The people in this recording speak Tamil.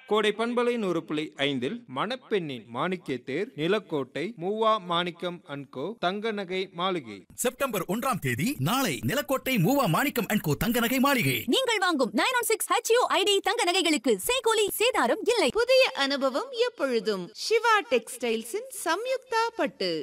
கோடை பண்பலை 100.5 மணப்பெண்ணின் மாணிக்க தேர் நிலக்கோட்டை மூவா மாணிக்கம் அண்ட் கோ தங்க நகை மாளிகை. செப்டம்பர் 1ஆம் தேதி நாளை நிலக்கோட்டை மூவா மாணிக்கம் அண்ட் கோ தங்க நகை மாளிகை. நீங்கள் வாங்கும் 916 HUID தங்க நகைகளுக்கு செய்கூலி சேதாரம் இல்லை. புதிய அனுபவம் எப்பொழுதும் சிவா டெக்ஸ்டைல்ஸின் சம்யுக்தா பட்டு.